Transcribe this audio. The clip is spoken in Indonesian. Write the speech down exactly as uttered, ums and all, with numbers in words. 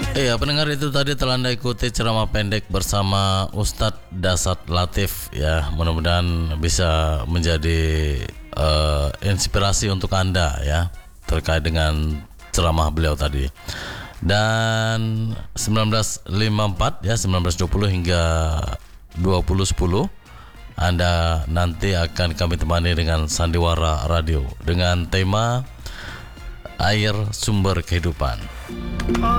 Iya, pendengar, itu tadi telah Anda ikuti ceramah pendek bersama Ustadz Dasat Latif ya. Mudah-mudahan bisa menjadi uh, inspirasi untuk Anda ya terkait dengan ceramah beliau tadi. Dan sembilan belas lima puluh empat ya, sembilan belas dua puluh hingga dua puluh sepuluh Anda nanti akan kami temani dengan Sandiwara Radio dengan tema Air Sumber Kehidupan.